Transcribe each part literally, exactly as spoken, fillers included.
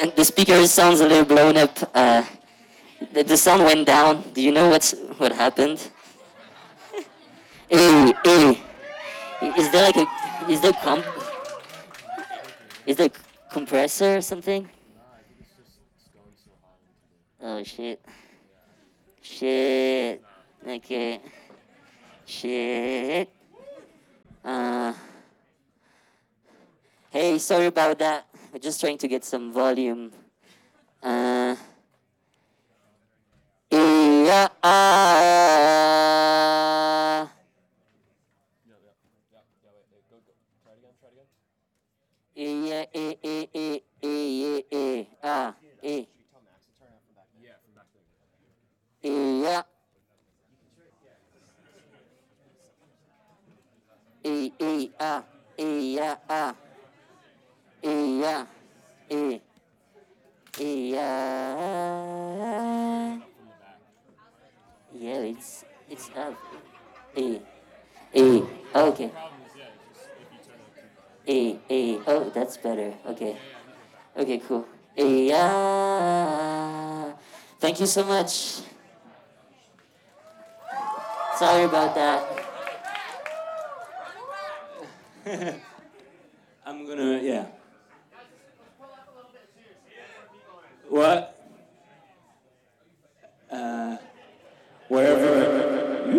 the the speaker sounds a little blown up. Uh, the, the sound went down. Do you know what's what happened? Hey, hey, is there like a is there comp is there compressor or something? Oh shit, shit. Okay, shit. Uh, hey, sorry about that. We're just trying to get some volume. Uh, yeah, uh, yeah, eh, eh, eh, eh, eh, eh, ah, eh, yeah, eh, eh, ah, eh, yeah, ah, eh, yeah, eh, eh, yeah. Yeah, it's it's up. Eh, eh, okay. Eh, eh, oh, that's better. Okay. Okay, cool. Eh, yeah. Thank you so much. Sorry about that. I'm gonna, yeah. What? Uh, wherever.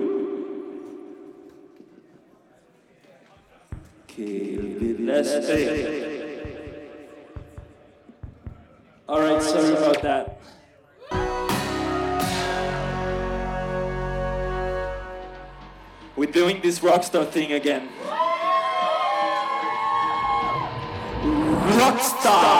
Okay, let's stay. All right, sorry about that. We're doing this rockstar thing again. Rockstar!